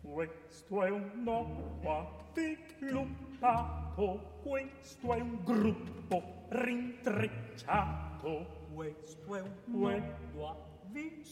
Questo è un uomo avviclupato, questo è un gruppo rintrecciato, questo è un uomo